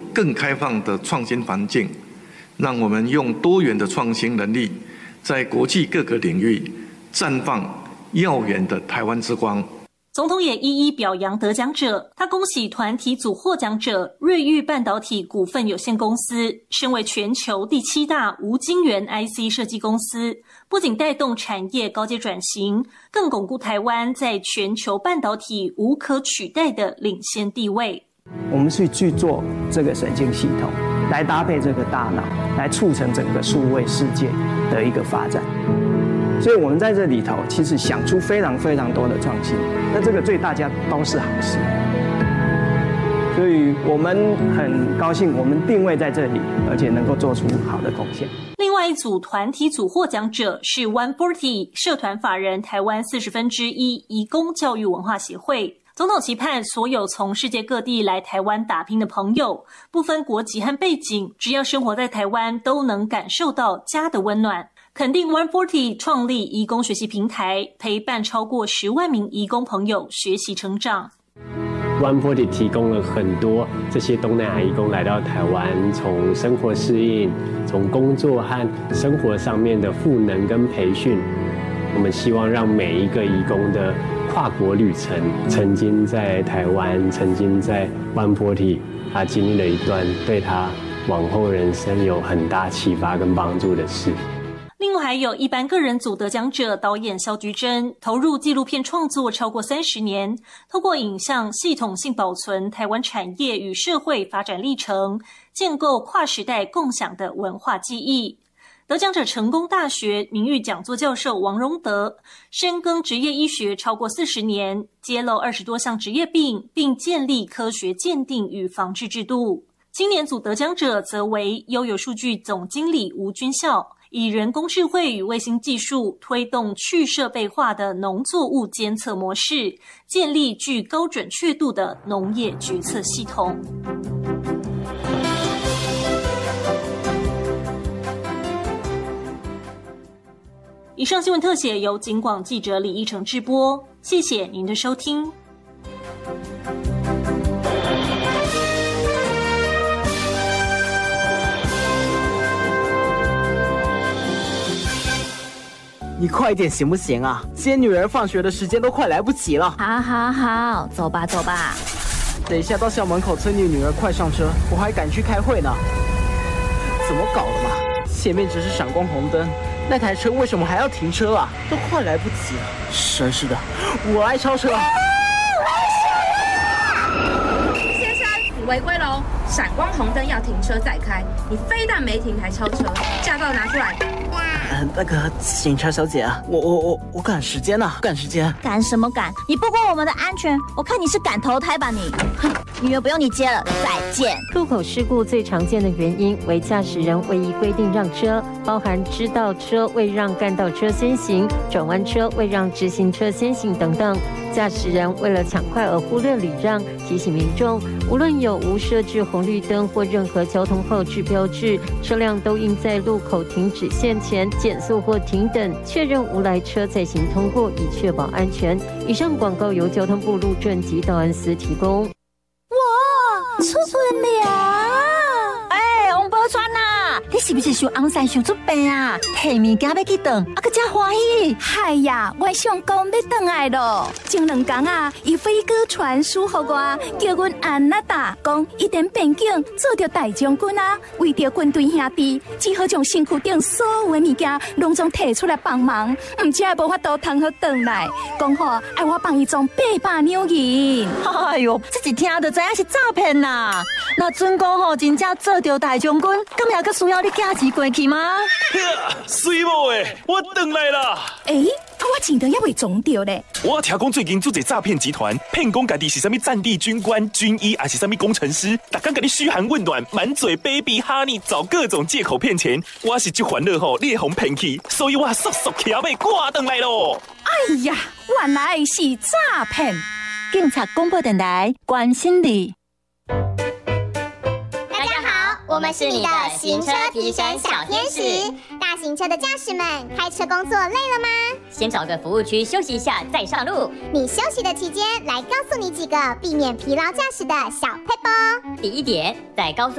更开放的创新环境，让我们用多元的创新能力，在国际各个领域绽放耀眼的台湾之光。 总统也一一表扬得奖者，他恭喜团体组获奖者瑞昱半导体股份有限公司，身为全球第7大无晶圆 IC 设计公司，不仅带动产业高阶转型，更巩固台湾在全球半导体无可取代的领先地位。 我们去做这个神经系统，来搭配这个大脑，来促成整个数位世界的一个发展。所以我们在这里头其实想出非常非常多的创新，那这个对大家都是好事。所以我们很高兴，我们定位在这里，而且能够做出好的贡献。 另外一组团体组获奖者是 140 社团法人台湾1/40移工教育文化协会。总统期盼所有从世界各地来台湾打拼的朋友，不分国籍和背景，只要生活在台湾，都能感受到家的温暖。肯定140创立移工学习平台，陪伴超过10万名移工朋友学习成长。 140提供了很多这些东南亚移工来到台湾，从生活适应、从工作和生活上面的赋能跟培训。我们希望让每一个移工的跨国旅程，曾经在台湾，曾经在140，他经历了一段对他往后人生有很大启发跟帮助的事。 另外还有一般个人组得奖者导演萧菊珍，投入纪录片创作超过30年，透过影像系统性保存台湾产业与社会发展历程，建构跨时代共享的文化记忆。得奖者成功大学名誉讲座教授王荣德，深耕职业医学超过40年，揭露20多项职业病，并建立科学鉴定与防治制度。青年组得奖者则为悠游数据总经理吴君孝，以人工智慧与卫星技术推动去设备化的农作物监测模式，建立具高准确度的农业决策系统。以上新闻特写由警广记者李义成制播，谢谢您的收听。 你快点行不行啊？接女儿放学的时间都快来不及了。 好，走吧。 等一下到校门口催你女儿快上车，我还赶去开会呢。怎么搞的嘛？前面只是闪光红灯，那台车为什么还要停车啊？都快来不及了。真是的，我来超车。 先生，你违规喽！闪光红灯要停车再开，你非但没停还超车，驾照拿出来。 那个警察小姐啊，我赶时间啊，赶时间。 赶什么赶？你不顾我们的安全，我看你是赶投胎吧你！哼，女儿不用你接了，再见。 路口事故最常见的原因为驾驶人未依规定让车，包含支道车未让干道车先行、转弯车未让直行车先行等等。驾驶人为了抢快而忽略礼让，提醒民众，无论有无设置红绿灯或任何交通号志标志，车辆都应在路口停止线前减速或停等，确认无来车再行通过，以确保安全。以上广告由交通部路政及道安司提供。 哇，出春了！王宝钏啊，你是不是想红伞想出病啊？提物件要去等，啊，个真欢喜。 嗨呀，我上工要回来咯。前2天啊，伊飞哥传书给我，叫阮安那达讲，一点边境做着大将军啊，为着军队兄弟，只好将身躯顶所有的物件拢总摕出来帮忙，唔只无法度通好回来。讲好爱我帮伊装800两银。 哎哟，这一听就知影是诈骗啦！那准讲真正做着大将军，咁也个需要你寄钱过去吗？ 水某诶，我回来啦！ 我钱都还未装着咧。 我听讲最近做一诈骗集团，骗讲家己是啥物战地军官、军医，还是啥物工程师，逐天甲你嘘寒问暖，满嘴 baby honey， 找各种借口骗钱。我是这烦恼吼，你会互骗去，所以我速速骑马赶回来咯。 哎呀，原来是诈骗！ 警察广播电台关心你。 我们是你的行车提升小天使。大型车的驾驶们，开车工作累了吗？ 先找个服务区休息一下，再上路。 你休息的期间，来告诉你几个避免疲劳驾驶的小撇步。 第1点，在高速